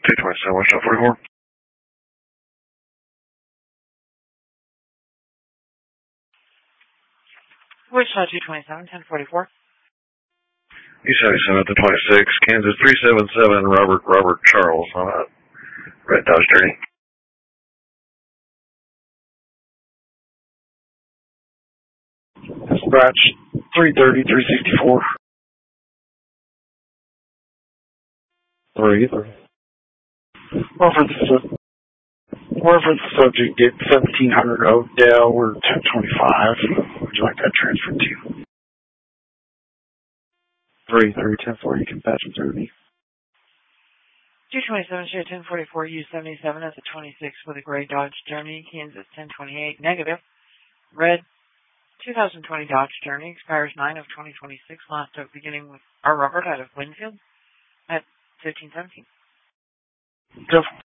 227 West 44. Wichita 227, 1044. E77 at the 26, Kansas 377, Robert Charles on a red Dodge Journey. Dispatch 330, 364. 3. Wherever the subject gets 1700 Oakdale, we're 1025. Would you like that transferred to? 330, 1040, you can patch them through me. 227, share 1044, U77 at the 26 with a gray Dodge Journey, Kansas 1028, negative. Red 2020 Dodge Journey, expires 9 of 2026, last up beginning with R. Robert out of Winfield at 1517. Go.